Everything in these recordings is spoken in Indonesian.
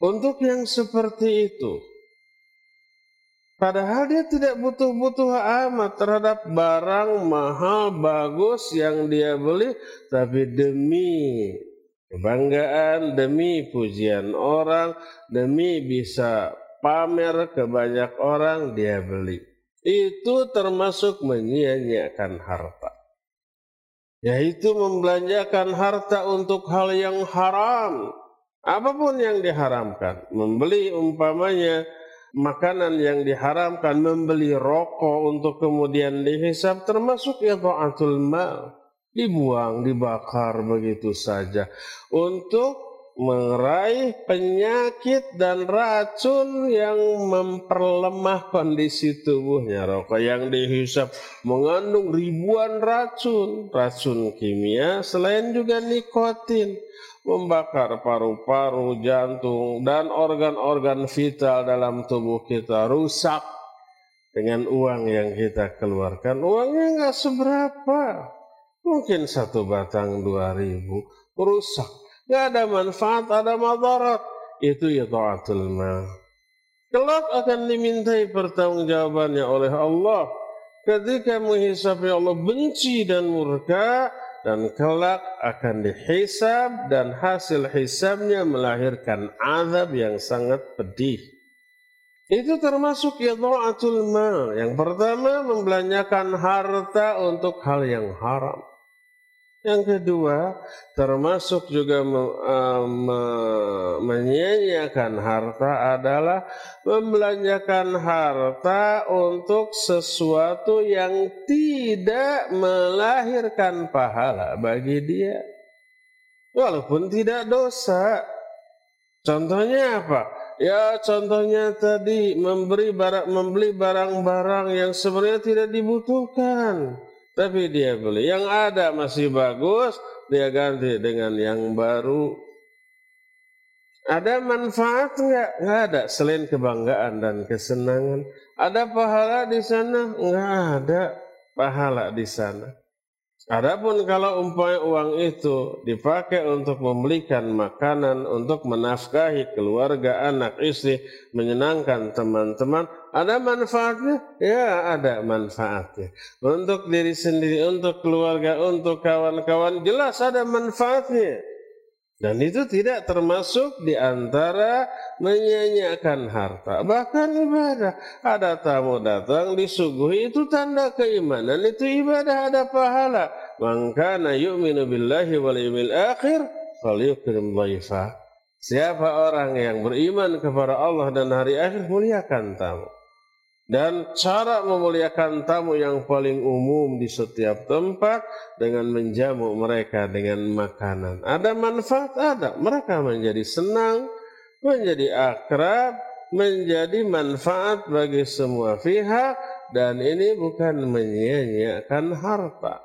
untuk yang seperti itu. Padahal dia tidak butuh-butuh amat terhadap barang mahal, bagus yang dia beli. Tapi demi kebanggaan, demi pujian orang, demi bisa pamer ke banyak orang, dia beli. Itu termasuk menyia-nyiakan harta. Yaitu membelanjakan harta untuk hal yang haram. Apapun yang diharamkan. Membeli umpamanya makanan yang diharamkan, membeli rokok untuk kemudian dihisab, termasuk idha'atul mal, dibuang, dibakar begitu saja untuk meraih penyakit dan racun yang memperlemah kondisi tubuhnya. Rokok yang dihisab mengandung ribuan racun kimia, selain juga nikotin, membakar paru-paru, jantung, dan organ-organ vital dalam tubuh kita rusak dengan uang yang kita keluarkan. Uangnya nggak seberapa, mungkin 1 batang 2.000, rusak. Nggak ada manfaat, ada madarat. Itu idha'atul mal. Kelak akan dimintai pertanggungjawabannya oleh Allah. Ketika menghisabnya Allah benci dan murka, dan kelak akan dihisab, dan hasil hisabnya melahirkan azab yang sangat pedih. Itu termasuk idha'atul mal. Yang pertama, membelanjakan harta untuk hal yang haram. Yang kedua, termasuk juga menyia-nyiakan harta adalah membelanjakan harta untuk sesuatu yang tidak melahirkan pahala bagi dia, walaupun tidak dosa. Contohnya apa? Ya, contohnya tadi membeli barang-barang yang sebenarnya tidak dibutuhkan, tapi dia beli. Yang ada masih bagus, dia ganti dengan yang baru. Ada manfaat enggak? Enggak ada, selain kebanggaan dan kesenangan. Ada pahala di sana? Enggak ada pahala di sana. Adapun kalau umpamanya uang itu dipakai untuk membelikan makanan, untuk menafkahi keluarga, anak, istri, menyenangkan teman-teman, ada manfaatnya? Ya, ada manfaatnya. Untuk diri sendiri, untuk keluarga, untuk kawan-kawan, jelas ada manfaatnya. Dan itu tidak termasuk di antara menyia-nyiakan harta. Bahkan ibadah. Ada tamu datang disuguhi, itu tanda keimanan, itu ibadah, ada pahala. Man kana yu'minu billahi wal yawmil akhir falyukrim dhaifa. Siapa orang yang beriman kepada Allah dan hari akhir, muliakan tamu. Dan cara memuliakan tamu yang paling umum di setiap tempat dengan menjamu mereka dengan makanan. Ada manfaat? Ada. Mereka menjadi senang, menjadi akrab, menjadi manfaat bagi semua pihak, dan ini bukan menyia-nyiakan harta.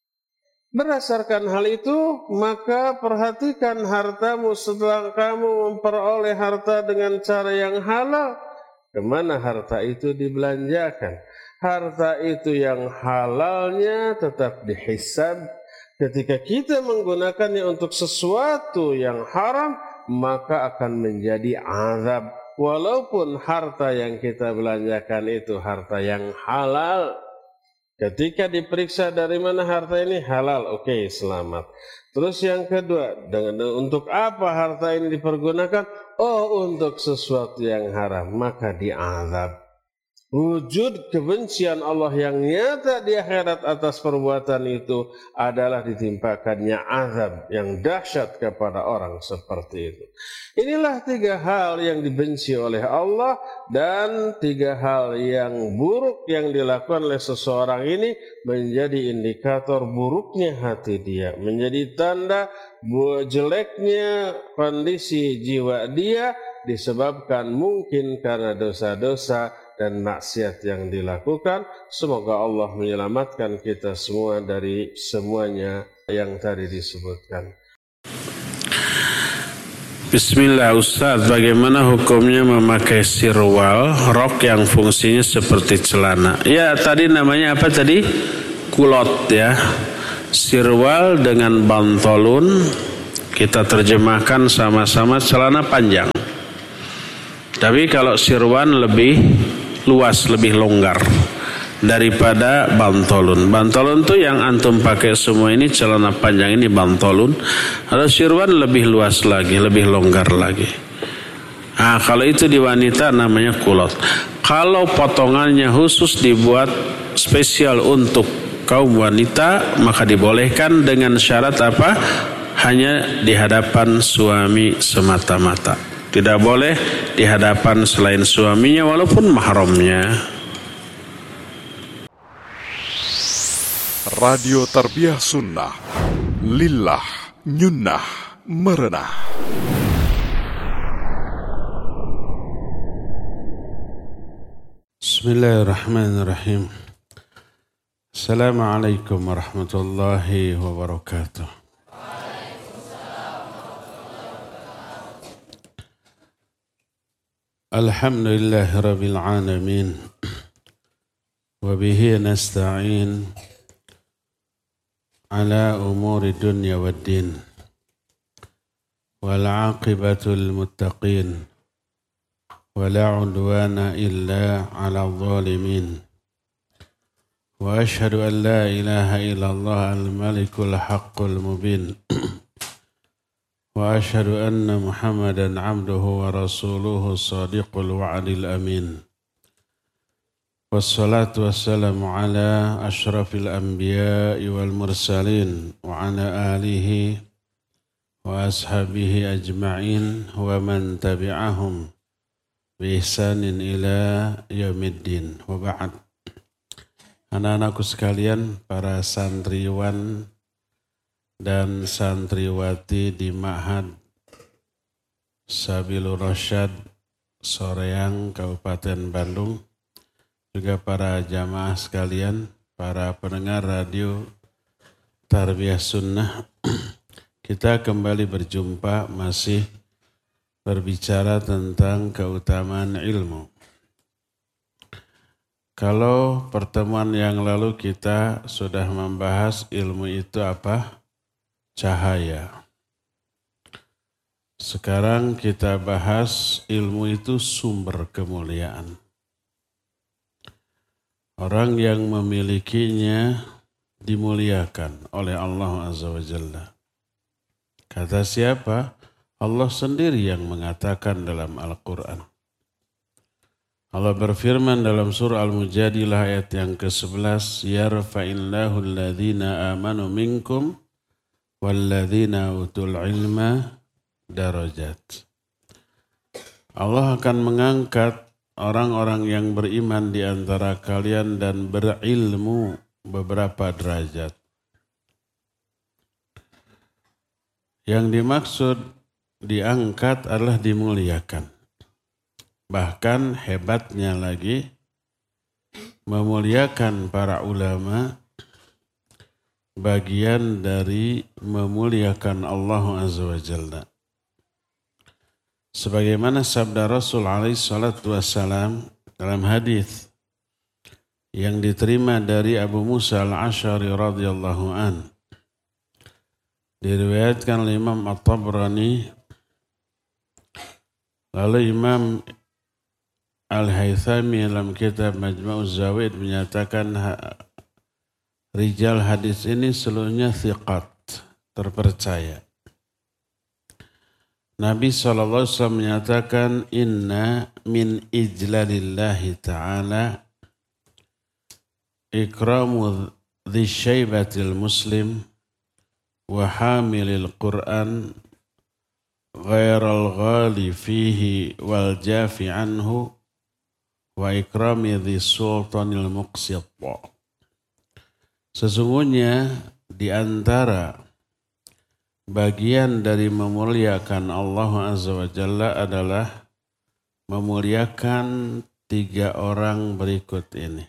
Berdasarkan hal itu, maka perhatikan hartamu setelah kamu memperoleh harta dengan cara yang halal. Kemana harta itu dibelanjakan? Harta itu yang halalnya tetap dihisab. Ketika kita menggunakannya untuk sesuatu yang haram, maka akan menjadi azab. Walaupun harta yang kita belanjakan itu harta yang halal. Ketika diperiksa dari mana harta ini, halal, oke, selamat. Terus yang kedua, untuk apa harta ini dipergunakan? Oh, untuk sesuatu yang haram, maka diazab. Wujud kebencian Allah yang nyata di akhirat atas perbuatan itu adalah ditimpakannya azab yang dahsyat kepada orang seperti itu. Inilah 3 hal yang dibenci oleh Allah, dan 3 hal yang buruk yang dilakukan oleh seseorang ini menjadi indikator buruknya hati dia, menjadi tanda jeleknya kondisi jiwa dia, disebabkan mungkin karena dosa-dosa dan maksiat yang dilakukan. Semoga Allah menyelamatkan kita semua dari semuanya yang tadi disebutkan. Bismillah, Ustaz, bagaimana hukumnya memakai sirwal, rok yang fungsinya seperti celana? Ya, tadi namanya apa tadi? Kulot ya. Sirwal dengan bantolun, kita terjemahkan sama-sama celana panjang. Tapi kalau sirwan lebih luas, lebih longgar daripada bantolun. Bantolun tuh yang antum pakai semua ini, celana panjang ini bantolun. Kalau sirwan lebih luas lagi, lebih longgar lagi. Nah, kalau itu di wanita namanya kulot. Kalau potongannya khusus dibuat spesial untuk kaum wanita, maka dibolehkan dengan syarat apa? Hanya di hadapan suami semata-mata. Tidak boleh di hadapan selain suaminya walaupun mahramnya. Radio Tarbiyah Sunnah, Lillah, Nyunnah, Merenah. Bismillahirrahmanirrahim. Assalamualaikum warahmatullahi wabarakatuh. Alhamdulillahi rabbil alamin. Wa bihi nasta'in ala umuri dunya waddin. Wal 'aqibatul muttaqin. ولا عدوان إلا على الظالمين وأشهد أن لا إله إلا الله الملك الحق المبين وأشهد أن محمدا عبده ورسوله الصادق الوعد الأمين والصلاة والسلام على أشرف الأنبياء والمرسلين وعلى آله وأصحابه أجمعين ومن تبعهم Bihsanin ila yaumiddin wa ba'd. Anak-anakku sekalian, para santriwan dan santriwati di Ma'had Sabilur Rasyad Soreang Kabupaten Bandung, juga para jamaah sekalian, para pendengar radio Tarbiyah Sunnah, kita kembali berjumpa masih berbicara tentang keutamaan ilmu. Kalau pertemuan yang lalu kita sudah membahas ilmu itu apa? Cahaya. Sekarang kita bahas ilmu itu sumber kemuliaan. Orang yang memilikinya dimuliakan oleh Allah Azza wa Jalla. Kata siapa? Allah sendiri yang mengatakan dalam Al-Quran. Allah berfirman dalam surah Al-Mujadilah ayat yang ke-11, Yarfa'illahu alladhina amanu minkum walladhina utul ilma darajat. Allah akan mengangkat orang-orang yang beriman di antara kalian dan berilmu beberapa derajat. Yang dimaksud diangkat adalah dimuliakan. Bahkan hebatnya lagi, memuliakan para ulama bagian dari memuliakan Allah Azza wa Jalla. Sebagaimana sabda Rasul alaihi salatu wassalam dalam hadis yang diterima dari Abu Musa al-Asy'ari radhiyallahu an, diriwayatkan oleh Imam At-Tabrani. Lalu Imam Al-Haythami dalam kitab Majma'uz Zawaid menyatakan rijal hadis ini seluruhnya thiqat, terpercaya. Nabi SAW menyatakan inna min ijlalillahi ta'ala ikramu dhi syaibatil muslim wa hamilil Qur'an ghairal ghali fihi wal jafi anhu wa ikrami dhi sultanil muqsit. Sesungguhnya di antara bagian dari memuliakan Allah Azza wa Jalla adalah memuliakan 3 orang berikut ini.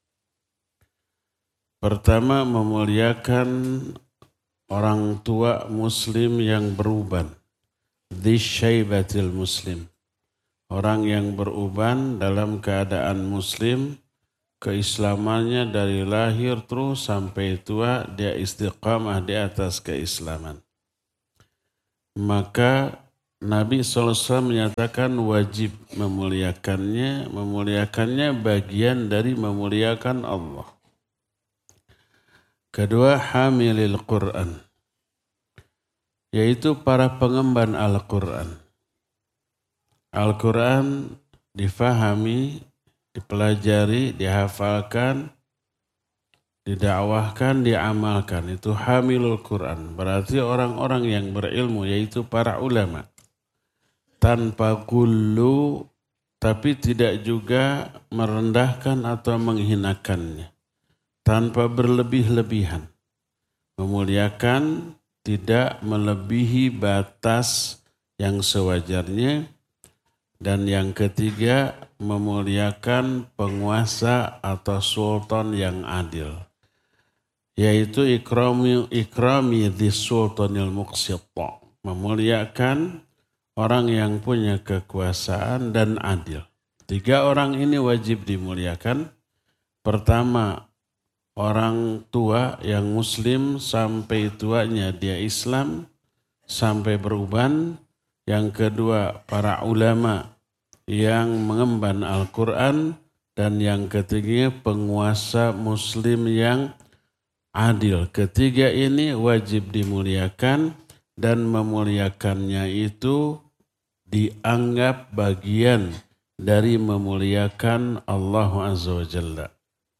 Pertama, memuliakan orang tua muslim yang beruban. Disyaibatil muslim. Orang yang beruban dalam keadaan muslim, keislamannya dari lahir terus sampai tua, dia istiqamah di atas keislaman. Maka Nabi SAW menyatakan wajib memuliakannya. Memuliakannya bagian dari memuliakan Allah. Kedua, hamilil Quran, yaitu para pengemban Al-Quran. Al-Quran difahami, dipelajari, dihafalkan, didakwahkan, diamalkan. Itu hamilul Quran. Berarti orang-orang yang berilmu, yaitu para ulama. Tanpa gulu, tapi tidak juga merendahkan atau menghinakannya. Tanpa berlebih-lebihan. Memuliakan, tidak melebihi batas yang sewajarnya. Dan yang ketiga, memuliakan penguasa atau sultan yang adil. Yaitu ikrami di sultanil muqsita. Memuliakan orang yang punya kekuasaan dan adil. 3 orang ini wajib dimuliakan. Pertama, orang tua yang muslim sampai tuanya dia Islam, sampai beruban. Yang kedua, para ulama yang mengemban Al-Quran. Dan yang ketiga, penguasa muslim yang adil. Ketiga ini wajib dimuliakan, dan memuliakannya itu dianggap bagian dari memuliakan Allah Azza wa Jalla.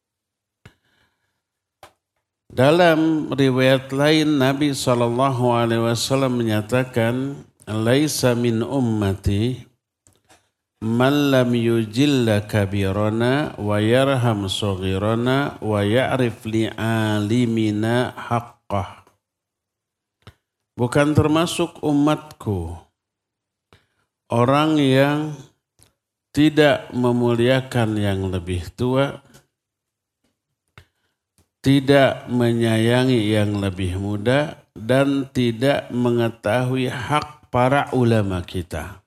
Dalam riwayat lain Nabi SAW menyatakan, laisa min ummati man lam yujilla kabirana wa yarham saghirana wa ya'rif li'alimina haqqah. Bukan termasuk umatku orang yang tidak memuliakan yang lebih tua, tidak menyayangi yang lebih muda, dan tidak mengetahui hak para ulama kita.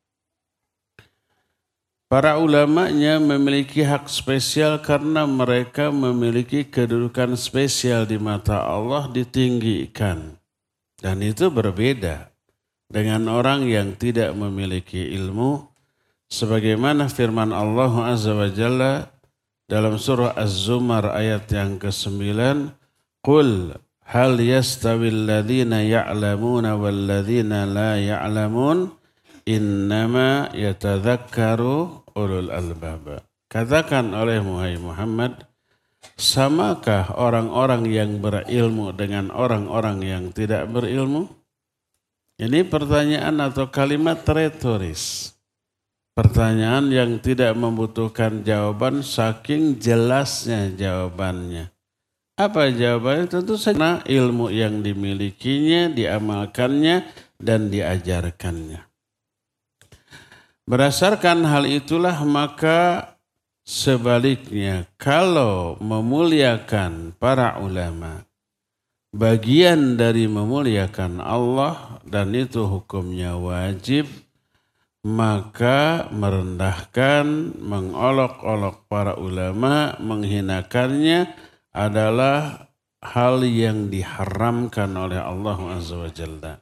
Para ulamanya memiliki hak spesial karena mereka memiliki kedudukan spesial di mata Allah, ditinggikan. Dan itu berbeda dengan orang yang tidak memiliki ilmu, sebagaimana firman Allah Azza wa Jalla dalam surah Az-Zumar ayat yang ke-9, Qul hal yastawil ladhina ya'lamuna wal ladhina la ya'lamun innama yatadhakkaru ulul albab. Katakan oleh Muhammad, samakah orang-orang yang berilmu dengan orang-orang yang tidak berilmu? Ini pertanyaan atau kalimat retoris. Pertanyaan yang tidak membutuhkan jawaban saking jelasnya jawabannya. Apa jawabannya? Tentu saja ilmu yang dimilikinya, diamalkannya, dan diajarkannya. Berdasarkan hal itulah maka sebaliknya kalau memuliakan para ulama, bagian dari memuliakan Allah dan itu hukumnya wajib, maka merendahkan, mengolok-olok para ulama, menghinakannya adalah hal yang diharamkan oleh Allah Azza wa Jalla.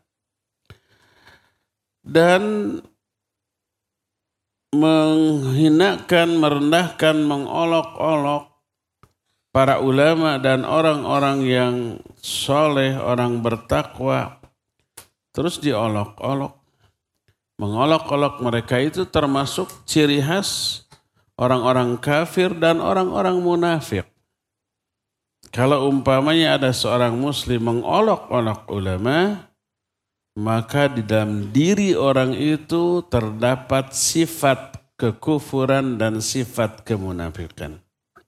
Dan menghinakan, merendahkan, mengolok-olok para ulama dan orang-orang yang soleh, orang bertakwa, terus diolok-olok. Mengolok-olok mereka itu termasuk ciri khas orang-orang kafir dan orang-orang munafik. Kalau umpamanya ada seorang muslim mengolok-olok ulama, maka di dalam diri orang itu terdapat sifat kekufuran dan sifat kemunafikan.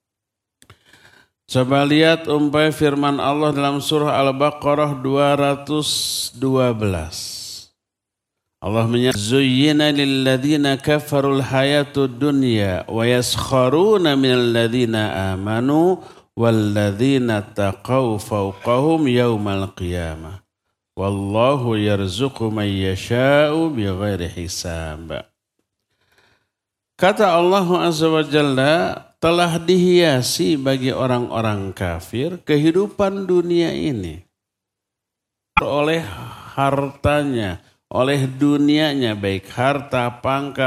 Coba lihat umpamanya firman Allah dalam surah Al-Baqarah 212. Allah menyatakan, Zuyyina lilladhina kafarul hayatud dunya wa yaskharuna minal ladhina amanu walladzina taqaw fawqahum yawmal qiyamah. Wallahu yarzuqu man yasha'u bighairi hisab. Kata Allah Azza wa Jalla, telah dihiasi bagi orang-orang kafir kehidupan dunia ini oleh hartanya, oleh dunianya, baik harta, pangkat,